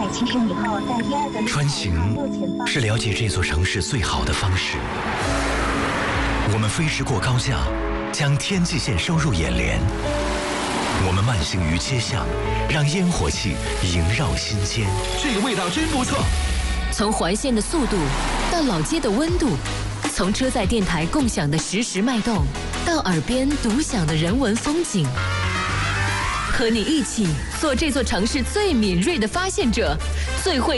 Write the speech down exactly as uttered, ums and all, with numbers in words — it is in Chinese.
七十米后在第二个穿行是了解这座城市最好的方式。我们飞驰过高架，将天际线收入眼帘。我们慢行于街巷，让烟火气萦绕心间。 这个味道真不错。 从环线的速度到老街的温度，从车载电台共享的实时脉动，到耳边独享的人文风景。和你一起做这座城市最敏锐的发现者，最会